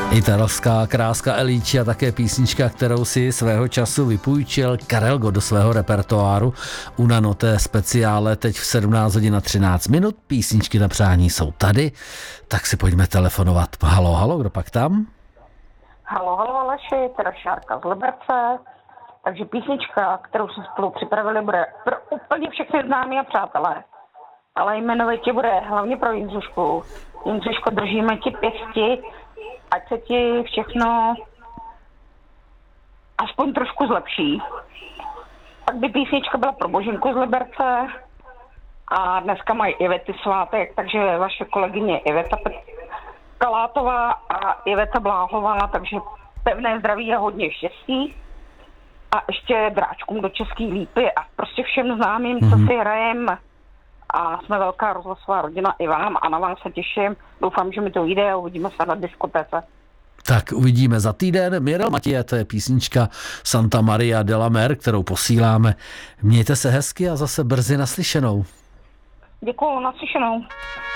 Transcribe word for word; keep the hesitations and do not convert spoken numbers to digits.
Italská kráska Elíči a také písnička, kterou si svého času vypůjčil Karel Gott do svého repertoáru Una notte speciale teď v sedmnáct hodin a třináct minut. Písničky na přání jsou tady, tak si pojďme telefonovat. Halo, halo, kdo pak tam? Halo, halo Aleši, teda Šárka z Liberce. Takže písnička, kterou jsme spolu připravili, bude pro úplně všechny známí a přátelé. Ale jmenovitě bude hlavně pro Jindřišku. Jindřiško, držíme ti pěsti, ať se ti všechno aspoň trošku zlepší. Pak by písnička byla pro Božinku z Liberce a dneska mají Ivety svátek, takže vaše kolegyně Iveta Kalátová a Iveta Bláhová, takže pevné zdraví a hodně štěstí. A ještě dráčkům do České Lípy a prostě všem známým, mm-hmm. co si hrajem. A jsme velká rozhlasová rodina i vám a na vás se těším. Doufám, že mi to jde a uvidíme se na diskotéce. Tak uvidíme za týden. Mirel Matěje, to je písnička Santa Maria della Mer, kterou posíláme. Mějte se hezky a zase brzy naslyšenou. Děkuju, naslyšenou.